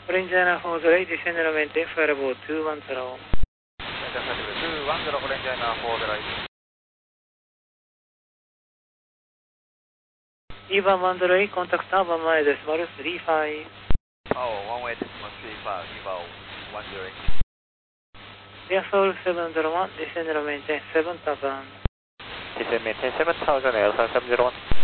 Orange 940, descend runway for about 210. 210, Orange 940. EVA 108, contact star 1 mile decimal 35. Oh, 1 way decimal 35, EVA 108. Air Seoul 701, descend runway 7,000. Descend maintain 7000, Air 701.